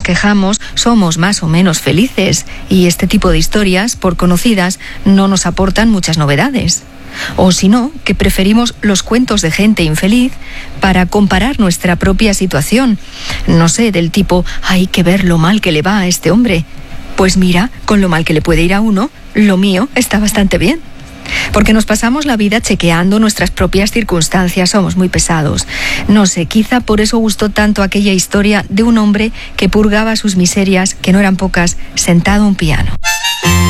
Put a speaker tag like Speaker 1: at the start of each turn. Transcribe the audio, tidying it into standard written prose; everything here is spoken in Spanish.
Speaker 1: quejamos somos más o menos felices y este tipo de historias, por conocidas, no nos aportan muchas novedades. O si no, que preferimos los cuentos de gente infeliz para comparar nuestra propia situación. No sé, del tipo, hay que ver lo mal que le va a este hombre. Pues mira, con lo mal que le puede ir a uno, lo mío está bastante bien. Porque nos pasamos la vida chequeando nuestras propias circunstancias, somos muy pesados. No sé, quizá por eso gustó tanto aquella historia de un hombre que purgaba sus miserias, que no eran pocas, sentado a un piano.